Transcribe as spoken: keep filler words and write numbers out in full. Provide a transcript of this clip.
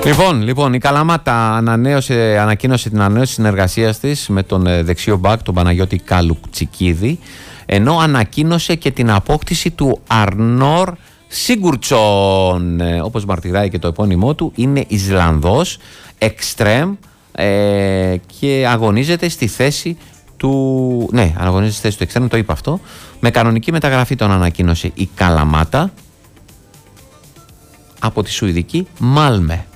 Λοιπόν, λοιπόν, η Καλαμάτα ανανέωσε, ανακοίνωσε την ανανέωση συνεργασίας της με τον δεξιό μπακ, τον Παναγιώτη Καλουτσικίδη, ενώ ανακοίνωσε και την απόκτηση του Αρνόρ Σίγκουρτσον. Ε, όπως μαρτυράει και το επώνυμό του, είναι Ισλανδός, εξτρέμ, ε, και αγωνίζεται στη θέση του... Ναι, αγωνίζεται στη θέση του εξτρέμ, το είπα αυτό. Με κανονική μεταγραφή τον ανακοίνωσε η Καλαμάτα από τη Σουηδική Μάλμε.